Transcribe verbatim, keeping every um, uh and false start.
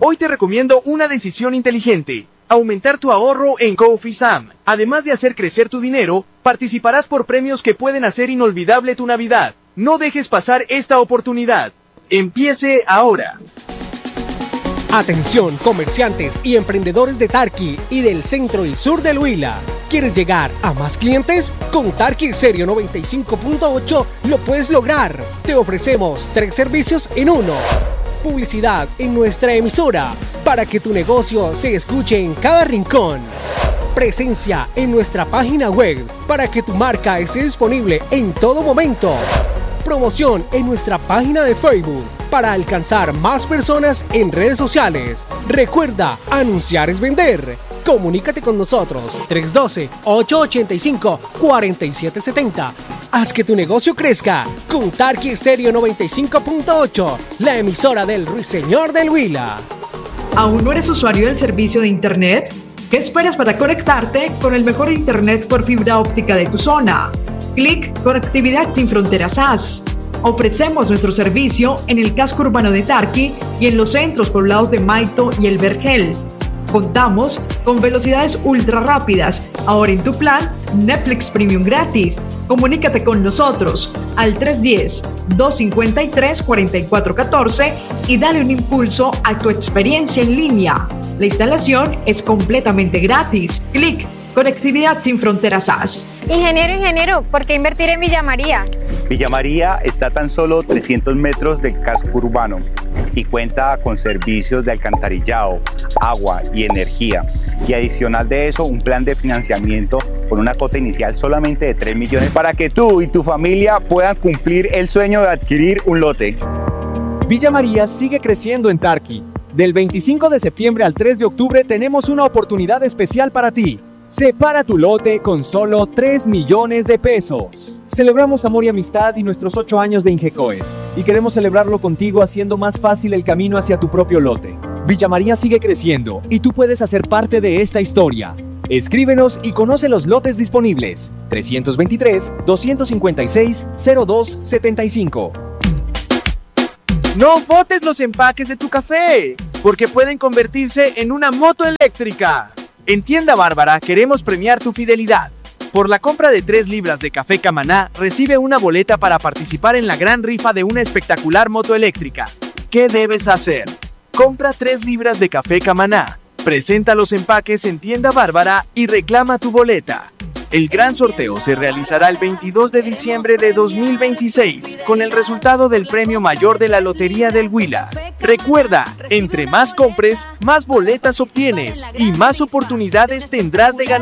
Hoy te recomiendo una decisión inteligente: aumentar tu ahorro en CoffeeSam. Además de hacer crecer tu dinero, participarás por premios que pueden hacer inolvidable tu Navidad. No dejes pasar esta oportunidad. Empiece ahora. Atención, comerciantes y emprendedores de Tarqui y del centro y sur del Huila. ¿Quieres llegar a más clientes? Con Tarqui Stereo noventa y cinco punto ocho lo puedes lograr. Te ofrecemos tres servicios en uno. Publicidad en nuestra emisora para que tu negocio se escuche en cada rincón. Presencia en nuestra página web para que tu marca esté disponible en todo momento. Promoción en nuestra página de Facebook para alcanzar más personas en redes sociales. Recuerda, anunciar es vender. Comunícate con nosotros tres uno dos, ocho ocho cinco, cuatro siete siete cero. Haz que tu negocio crezca con Tarqui Stereo noventa y cinco punto ocho, la emisora del Ruiseñor del Huila. ¿Aún no eres usuario del servicio de Internet? ¿Qué esperas para conectarte con el mejor Internet por fibra óptica de tu zona? Clic Conectividad Sin Fronteras A S. Ofrecemos nuestro servicio en el casco urbano de Tarqui y en los centros poblados de Maito y El Vergel. Contamos con velocidades ultra rápidas. Ahora en tu plan, Netflix Premium gratis. Comunícate con nosotros al tres uno cero, dos cinco tres, cuatro cuatro uno cuatro y dale un impulso a tu experiencia en línea. La instalación es completamente gratis. Clic Conectividad Sin Fronteras A S. Ingeniero, ingeniero, ¿por qué invertir en Villa María? Villa María está a tan solo trescientos metros del casco urbano y cuenta con servicios de alcantarillado, agua y energía. Y adicional de eso, un plan de financiamiento con una cuota inicial solamente de tres millones para que tú y tu familia puedan cumplir el sueño de adquirir un lote. Villa María sigue creciendo en Tarqui. Del veinticinco de septiembre al tres de octubre tenemos una oportunidad especial para ti. Separa tu lote con solo tres millones de pesos. Celebramos amor y amistad y nuestros ocho años de Ingecoes, y queremos celebrarlo contigo haciendo más fácil el camino hacia tu propio lote. Villa María sigue creciendo y tú puedes hacer parte de esta historia. Escríbenos y conoce los lotes disponibles. tres dos tres, dos cinco seis, cero dos siete cinco. No botes los empaques de tu café, porque pueden convertirse en una moto eléctrica. En Tienda Bárbara queremos premiar tu fidelidad. Por la compra de tres libras de café Camaná, recibe una boleta para participar en la gran rifa de una espectacular moto eléctrica. ¿Qué debes hacer? Compra tres libras de café Camaná, presenta los empaques en Tienda Bárbara y reclama tu boleta. El gran sorteo se realizará el veintidós de diciembre de dos mil veintiséis, con el resultado del premio mayor de la Lotería del Huila. Recuerda, entre más compres, más boletas obtienes y más oportunidades tendrás de ganar.